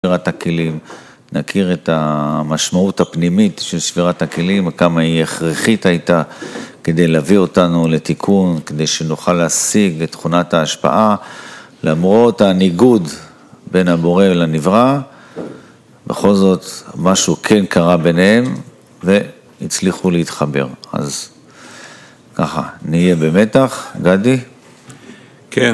שבירת הכלים, נכיר את המשמעות הפנימית של שבירת הכלים, כמה היא הכרחית הייתה כדי להביא אותנו לתיקון, כדי שנוכל להשיג את תכונת ההשפעה, למרות הניגוד בין הבורא לנברא, בכל זאת משהו כן קרה ביניהם והצליחו להתחבר. אז ככה, נהיה במתח, גדי? כן,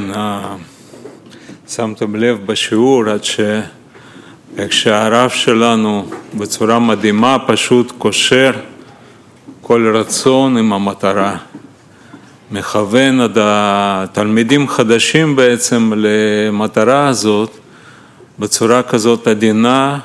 שמתם לב בשיעור עד שהרב שלנו בצורה מדהימה פשוט קושר כל רצון עם המטרה. מכוון עד התלמידים חדשים בעצם למטרה הזאת בצורה כזאת עדינה.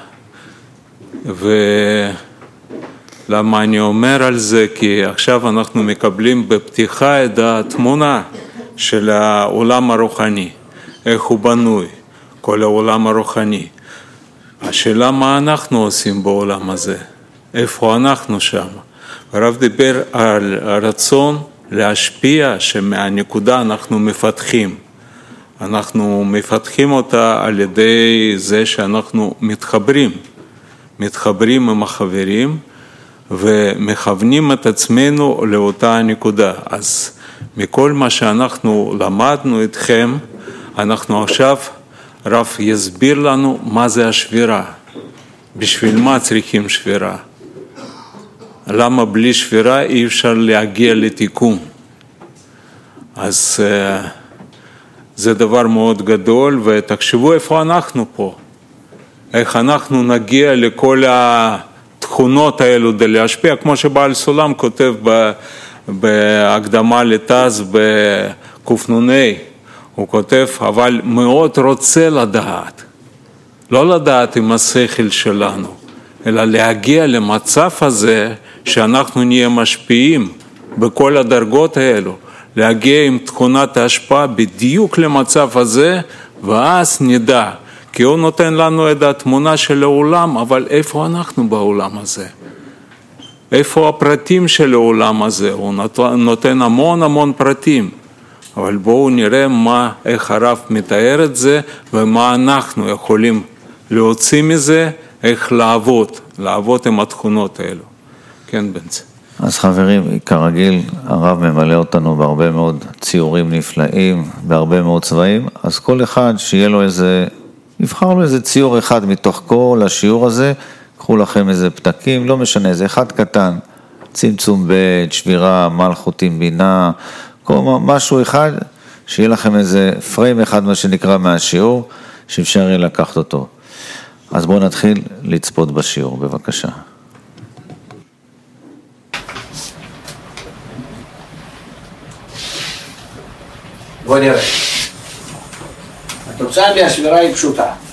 ולמה אני אומר על זה? כי עכשיו אנחנו מקבלים בפתיחה את התמונה של העולם הרוחני, איך הוא בנוי, כל העולם הרוחני. השאלה מה אנחנו עושים בעולם הזה, איפה אנחנו שם. הרב דיבר על הרצון להשפיע שמהנקודה אנחנו מפתחים אותה על ידי זה שאנחנו מתחברים עם החברים ומכוונים את עצמנו לאותה הנקודה. אז מכל מה שאנחנו למדנו איתכם, אנחנו עכשיו, רב יסביר לנו מה זה השבירה, בשביל מה צריכים שבירה, למה בלי שבירה אי אפשר להגיע לתיקון. אז זה דבר מאוד גדול, ותחשבו איפה אנחנו פה, איך אנחנו נגיע לכל התכונות האלו כדי להשפיע, כמו שבעל סולם כותב בהקדמה לתז בקופנוני, הוא כותב, אבל מאוד רוצה לדעת, לא לדעת עם השכל שלנו, אלא להגיע למצב הזה שאנחנו נהיה משפיעים בכל הדרגות האלו, להגיע עם תכונת ההשפעה בדיוק למצב הזה, ואז נדע, כי הוא נותן לנו את התמונה של העולם, אבל איפה אנחנו בעולם הזה? איפה הפרטים של העולם הזה? הוא נותן המון פרטים, אבל בואו נראה איך הרב מתאר את זה, ומה אנחנו יכולים להוציא מזה, איך לעבוד עם התכונות האלו. כן, בנצי. אז חברים, כרגיל, הרב ממלא אותנו בהרבה מאוד ציורים נפלאים, בהרבה מאוד צבעים, אז כל אחד שיהיה לו נבחר לו איזה ציור אחד מתוך כל השיעור הזה, קחו לכם איזה פתקים, לא משנה, איזה אחד קטן, צמצום בית, שבירה, מלכותים בינה, משהו אחד, שיהיה לכם איזה פריים אחד, מה שנקרא מהשיעור, שאפשר יהיה לקחת אותו. אז בואו נתחיל לצפות בשיעור, בבקשה. בוא נראה. התוצאה מהשבירה היא פשוטה.